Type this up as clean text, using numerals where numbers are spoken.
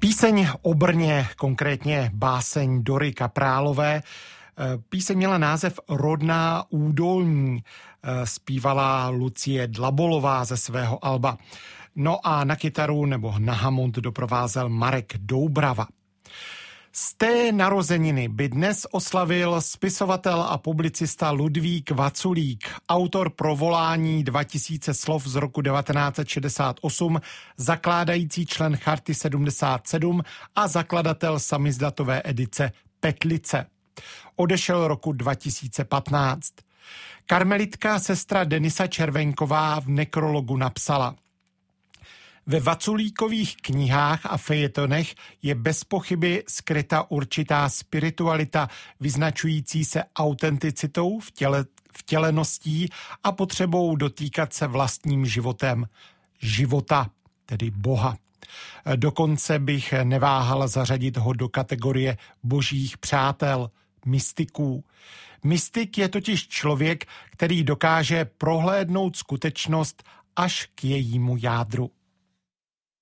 Píseň o Brně, konkrétně báseň Dory Kaprálové. Píseň měla název Rodná údolní, zpívala Lucie Dlabolová ze svého alba. No a na kytaru nebo na hamont doprovázel Marek Doubrava. Z té narozeniny by dnes oslavil spisovatel a publicista Ludvík Vaculík, autor Provolání 2000 slov z roku 1968, zakládající člen Charty 77 a zakladatel samizdatové edice Petlice. Odešel roku 2015. Karmelitka sestra Denisa Červenková v nekrologu napsala: Ve Vaculíkových knihách a fejetonech je bez pochyby skryta určitá spiritualita vyznačující se autenticitou, vtěleností a potřebou dotýkat se vlastním životem. Života, tedy Boha. Dokonce bych neváhal zařadit ho do kategorie božích přátel, mystiků. Mystik je totiž člověk, který dokáže prohlédnout skutečnost až k jejímu jádru.